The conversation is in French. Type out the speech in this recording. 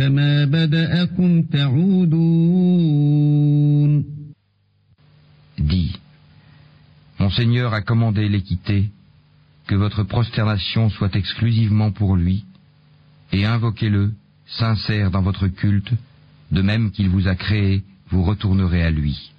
كما بدأكم تعودون. Dis, mon Seigneur a commandé l'équité, que votre prosternation soit exclusivement pour lui, et invoquez-le, sincère dans votre culte, de même qu'il vous a créé, vous retournerez à lui.